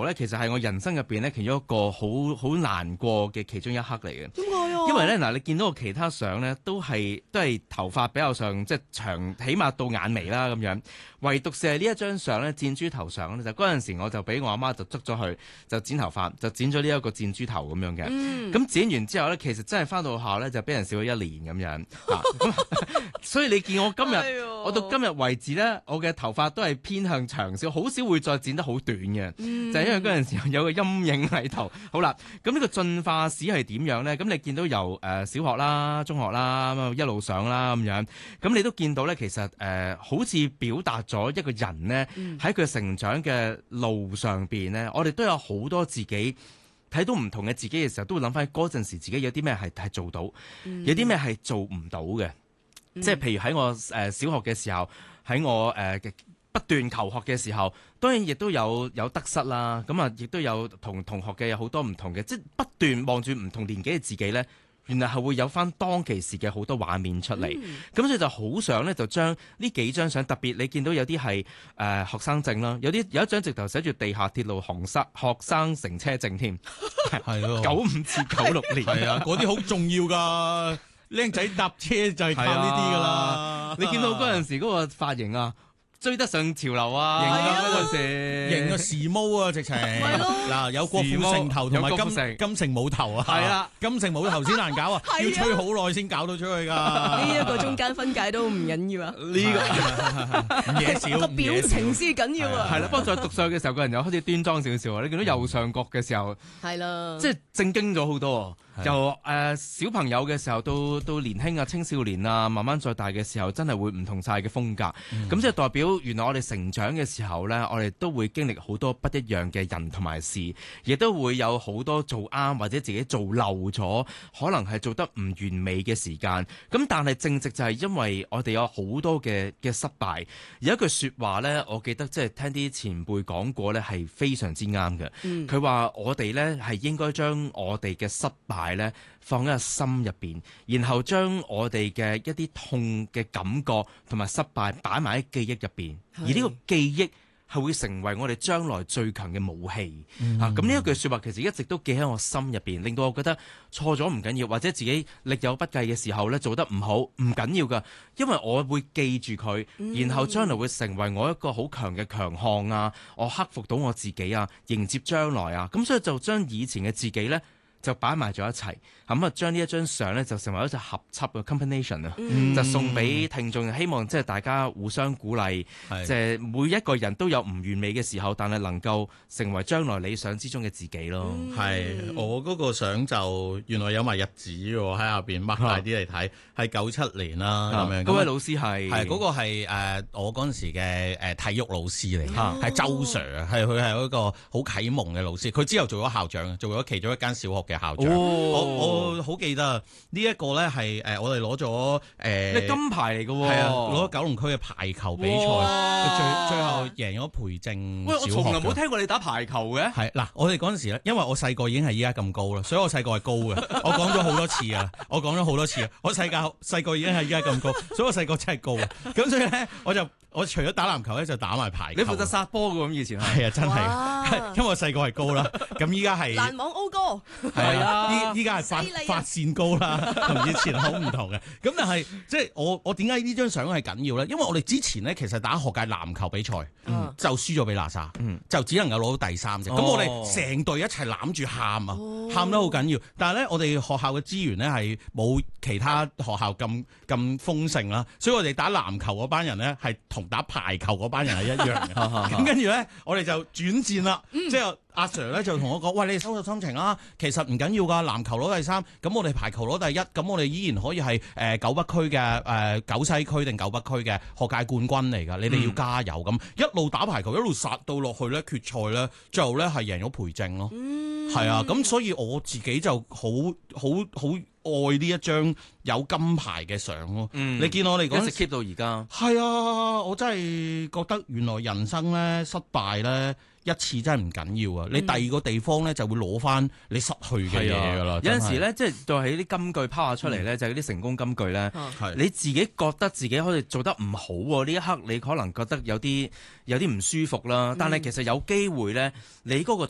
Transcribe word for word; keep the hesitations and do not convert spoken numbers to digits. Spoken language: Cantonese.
咧，其實係我人生入邊咧其中一個好好難過嘅其中一刻嚟嘅。 點解啊？ 因為咧嗱，你見到我其他相咧都係都係頭髮比較上即係長，起碼到眼眉啦咁樣。唯獨是係呢一張相咧，箭豬頭相咧，就嗰陣時我就俾我阿媽就捉咗去，就剪頭髮，就剪咗呢一個箭豬頭咁樣嘅。咁、嗯、剪完之後咧，其實真係翻到學校咧就俾人笑咗一年咁樣。啊、所以你見我今日，我到今日為止咧，我嘅頭髮都係偏向長少，好少會再剪得好短嘅。嗯、就係因為嗰陣時有個陰影喺度。好啦，咁呢個進化史係點樣咧？咁你見到由誒、呃、小學啦、中學啦咁一路上啦咁樣，咁你都見到咧，其實誒、呃、好似表達咗一個人呢，喺佢成長嘅路上邊呢，我哋都有好多自己睇到唔同嘅自己嘅時候，都會諗翻嗰陣時自己有啲咩係係做到，有啲咩係做唔到嘅。嗯、即係譬如喺我誒、呃、小學嘅時候，喺我誒、呃、不斷求學嘅時候，當然亦都有有得失啦。咁啊，亦都有同同學嘅有好多唔同嘅，即係不斷望住唔同年紀嘅自己呢。原來係會有翻當其時嘅好多畫面出嚟，咁、嗯、所以就好想咧，就將呢幾張相，特別你見到有啲係誒學生證啦，有啲有一張直頭寫住地下鐵路學生學生乘車證添，係咯，九五至九六年， 係啊，嗰啲好重要噶，僆仔搭車就係靠呢啲噶啦。 你見到嗰陣時嗰個髮型啊，追得上潮流啊！型啊嗰陣時， 型啊時髦啊直情。嗱有郭富城頭同埋金金城武頭啊。係啊，金城武頭先難搞啊，要吹好耐先搞到出去㗎。 呢一個中間分界都唔緊要啊。 呢個唔嘢少， 個表情先緊要啊。 係啦，不過再讀上嘅時候，個人又開始端莊少少啊。你見到右上角嘅時候， 係啦， 即係正經咗好多。由誒、呃、小朋友嘅時候到到年輕啊、青少年啊，慢慢再大嘅時候，真係會唔同晒嘅風格。咁、嗯、即係代表原來我哋成長嘅時候呢，我哋都會經歷好多不一樣嘅人同埋事，亦都會有好多做啱或者自己做漏咗，可能係做得唔完美嘅時間。咁但係正直就係因為我哋有好多嘅嘅失敗。有一句説話呢，我記得即係聽啲前輩講過呢，係非常之啱嘅。佢話、嗯、我哋呢係應該將我哋嘅失敗咧放喺個心入邊，然後將我哋嘅一啲痛嘅感覺同埋失敗擺埋喺記憶入邊，是而呢個記憶係會成為我哋將來最強嘅武器。嗯、啊，咁呢一句說話其實一直都記喺我心入邊，令到我覺得錯咗唔緊要，或者自己力有不繼嘅時候咧做得唔好唔緊要噶，因為我會記住佢，然後將來會成為我一個好強嘅強項啊，我克服到我自己啊，迎接將來啊，咁所以就將以前嘅自己咧。就擺埋咗一齊，咁啊將呢一張相咧就成為一隻合輯嘅 combination 啊、嗯，就送俾聽眾，希望即係大家互相鼓勵，即係是每一個人都有唔完美嘅時候，但係能夠成為將來理想之中嘅自己咯。 係、嗯，我嗰個相就原來有埋日子喎，喺下邊擘大啲嚟睇，係九七年啦咁樣。 嗰位老師係係嗰個係誒、呃、我嗰陣時嘅誒體育老師嚟，係、嗯、周 Sir 啊，係佢係一個好啟蒙嘅老師，佢之後做咗校長，做咗其中一間小學嘅校長。哦、我我好記得呢一個咧係誒我哋攞咗誒金牌嚟嘅喎， 係啊，攞咗九龍區嘅排球比賽， 哇最最後贏咗培正小學。喂， 我從來冇聽過你打排球嘅。 係嗱，我哋嗰陣時咧，因為我細個已經係依家咁高啦，所以我細個係高嘅。我講咗好多次啊，我講咗好多次啊，我細個細個已經係依家咁高，所以我細個真係高啊。咁所以咧，我就我除咗打籃球咧，就打埋排球。 你負責殺波嘅咁以前係啊，真係，哇因為我細個係高啦。咁依家係籃網 O 哥， 係啊，依依家係發發線高啦，同以前好唔同嘅。咁但係即係我我點解呢張相係緊要咧？因為我哋之前咧其實打學界籃球比賽，嗯、就輸咗俾喇沙，嗯、就只能夠攞到第三啫。咁、哦、我哋成隊一齊攬住喊啊，喊、哦、得好緊要。但係咧，我哋學校嘅資源咧係冇其他學校咁咁豐盛啦，所以我哋打籃球嗰班人咧係同打排球嗰班人係一樣嘅。咁跟住咧，我哋就轉戰啦，嗯、即係。阿 Sir 咧就同我講：喂，你收拾心情啦，其實唔緊要噶，籃球攞第三，咁我哋排球攞第一，咁我哋依然可以係誒、呃、九北區嘅誒、呃、九西區定九北區嘅學界冠軍嚟噶，你哋要加油咁，嗯、一路打排球一路殺到落去咧決賽咧，最後咧係贏咗培正咯，係、嗯、啊，咁所以我自己就好好好愛呢一張有金牌嘅相咯。嗯、你見我哋嗰陣 keep 到而家， 係啊，我真係覺得原來人生咧失敗咧。一次真係唔緊要啊！你第二個地方咧就會攞翻你失去嘅嘢㗎啦。 有陣時咧，即係就係啲金句拋下出嚟咧，嗯、就係啲成功金句咧。嗯、你自己覺得自己可以做得唔好喎，呢一刻你可能覺得有啲有啲唔舒服啦。但係其實有機會咧，你嗰個